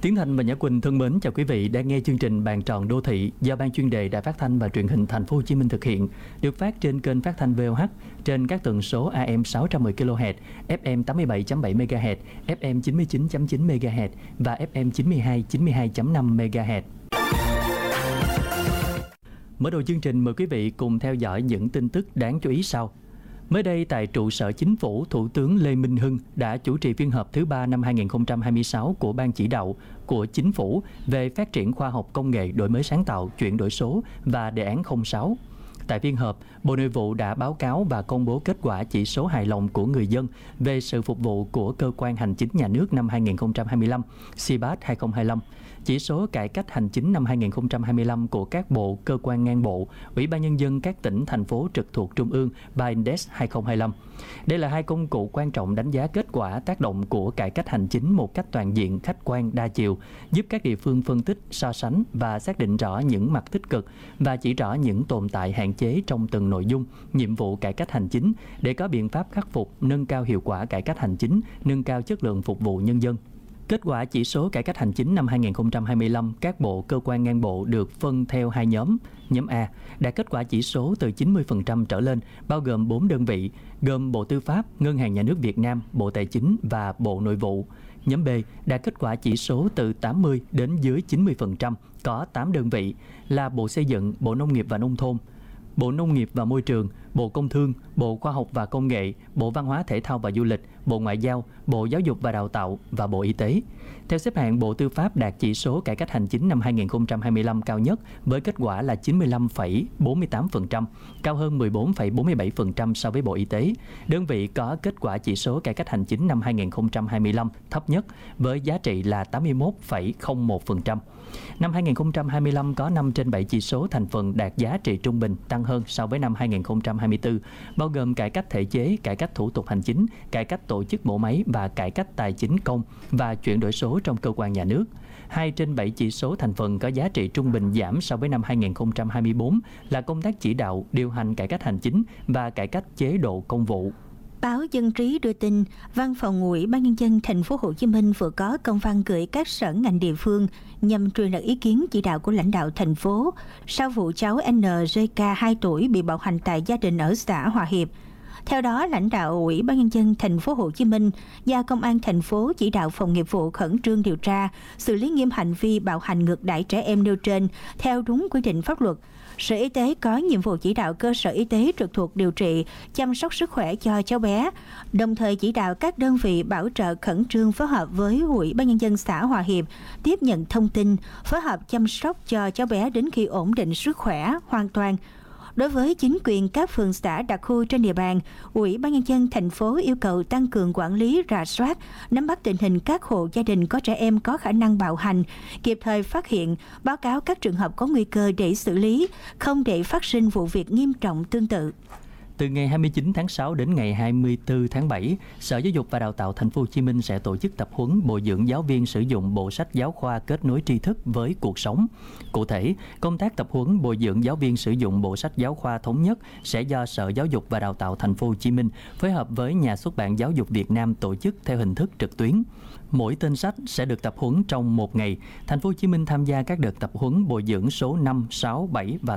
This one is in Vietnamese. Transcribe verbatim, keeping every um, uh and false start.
Tiến Thành và Nhã Quỳnh thân mến chào quý vị đang nghe chương trình Bàn tròn đô thị do Ban chuyên đề Đài Phát thanh và Truyền hình Thành phố Hồ Chí Minh thực hiện, được phát trên kênh phát thanh vê o hát trên các tần số a em sáu trăm mười ki lô héc, ép em tám mươi bảy chấm bảy mê ga héc, ép em chín mươi chín chấm chín mê ga héc và ép em chín mươi hai chín mươi hai chấm năm mê ga héc. Mở đầu chương trình mời quý vị cùng theo dõi những tin tức đáng chú ý sau. Mới đây tại trụ sở Chính phủ, Thủ tướng Lê Minh Hưng đã chủ trì phiên họp thứ ba năm hai nghìn không trăm hai mươi sáu của Ban chỉ đạo của Chính phủ về phát triển khoa học công nghệ, đổi mới sáng tạo, chuyển đổi số và đề án không sáu. Tại phiên họp, Bộ Nội vụ đã báo cáo và công bố kết quả chỉ số hài lòng của người dân về sự phục vụ của cơ quan hành chính nhà nước năm hai nghìn không trăm hai mươi lăm, xê i bê a tê hai không hai lăm, chỉ số cải cách hành chính năm hai nghìn không trăm hai mươi lăm của các bộ, cơ quan ngang bộ, Ủy ban Nhân dân các tỉnh, thành phố trực thuộc Trung ương Bi-Index hai không hai lăm. Đây là hai công cụ quan trọng đánh giá kết quả tác động của cải cách hành chính một cách toàn diện, khách quan, đa chiều, giúp các địa phương phân tích, so sánh và xác định rõ những mặt tích cực và chỉ rõ những tồn tại hạn chế trong từng nội dung, nhiệm vụ cải cách hành chính để có biện pháp khắc phục, nâng cao hiệu quả cải cách hành chính, nâng cao chất lượng phục vụ nhân dân. Kết quả chỉ số cải cách hành chính năm hai nghìn không trăm hai mươi lăm, các bộ, cơ quan ngang bộ được phân theo hai nhóm. Nhóm A đạt kết quả chỉ số từ chín mươi phần trăm trở lên, bao gồm bốn đơn vị, gồm Bộ Tư pháp, Ngân hàng Nhà nước Việt Nam, Bộ Tài chính và Bộ Nội vụ. Nhóm B đạt kết quả chỉ số từ tám mươi đến dưới chín mươi phần trăm, có tám đơn vị là Bộ Xây dựng, Bộ Nông nghiệp và Nông thôn, Bộ Nông nghiệp và Môi trường, Bộ Công Thương, Bộ Khoa học và Công nghệ, Bộ Văn hóa Thể thao và Du lịch, Bộ Ngoại giao, Bộ Giáo dục và Đào tạo và Bộ Y tế. Theo xếp hạng, Bộ Tư pháp đạt chỉ số cải cách hành chính năm hai nghìn không trăm hai mươi lăm cao nhất với kết quả là chín mươi lăm phẩy bốn mươi tám phần trăm, cao hơn mười bốn phẩy bốn mươi bảy phần trăm so với Bộ Y tế. Đơn vị có kết quả chỉ số cải cách hành chính năm hai nghìn không trăm hai mươi lăm thấp nhất với giá trị là tám mươi mốt phẩy không một phần trăm. Năm hai nghìn không trăm hai mươi lăm có năm trên bảy chỉ số thành phần đạt giá trị trung bình, tăng hơn so với năm hai nghìn không trăm hai mươi tư, bao gồm cải cách thể chế, cải cách thủ tục hành chính, cải cách tổ chức bộ máy và cải cách tài chính công và chuyển đổi số trong cơ quan nhà nước. Hai trên bảy chỉ số thành phần có giá trị trung bình giảm so với năm hai nghìn không trăm hai mươi tư là công tác chỉ đạo, điều hành cải cách hành chính và cải cách chế độ công vụ. Báo Dân trí đưa tin, Văn phòng Ủy ban Nhân dân Thành phố Hồ Chí Minh vừa có công văn gửi các sở ngành địa phương nhằm truyền đạt ý kiến chỉ đạo của lãnh đạo thành phố sau vụ cháu en giê ca hai tuổi bị bạo hành tại gia đình ở xã Hòa Hiệp. Theo đó, lãnh đạo Ủy ban Nhân dân Thành phố Hồ Chí Minh và Công an thành phố chỉ đạo phòng nghiệp vụ khẩn trương điều tra, xử lý nghiêm hành vi bạo hành ngược đãi trẻ em nêu trên theo đúng quy định pháp luật. Sở Y tế có nhiệm vụ chỉ đạo cơ sở y tế trực thuộc điều trị, chăm sóc sức khỏe cho cháu bé, đồng thời chỉ đạo các đơn vị bảo trợ khẩn trương phối hợp với Ủy ban Nhân dân xã Hòa Hiệp tiếp nhận thông tin, phối hợp chăm sóc cho cháu bé đến khi ổn định sức khỏe hoàn toàn. Đối với chính quyền các phường xã đặc khu trên địa bàn, Ủy ban Nhân dân thành phố yêu cầu tăng cường quản lý, rà soát, nắm bắt tình hình các hộ gia đình có trẻ em có khả năng bạo hành, kịp thời phát hiện, báo cáo các trường hợp có nguy cơ để xử lý, không để phát sinh vụ việc nghiêm trọng tương tự. Từ ngày hai mươi chín tháng sáu đến ngày hai mươi tư tháng bảy, Sở Giáo dục và Đào tạo Thành phố Hồ Chí Minh sẽ tổ chức tập huấn bồi dưỡng giáo viên sử dụng bộ sách giáo khoa kết nối tri thức với cuộc sống. Cụ thể, công tác tập huấn bồi dưỡng giáo viên sử dụng bộ sách giáo khoa thống nhất sẽ do Sở Giáo dục và Đào tạo Thành phố Hồ Chí Minh phối hợp với Nhà xuất bản Giáo dục Việt Nam tổ chức theo hình thức trực tuyến. Mỗi tên sách sẽ được tập huấn trong một ngày. Thành phố Hồ Chí Minh tham gia các đợt tập huấn bồi dưỡng số năm, sáu, bảy và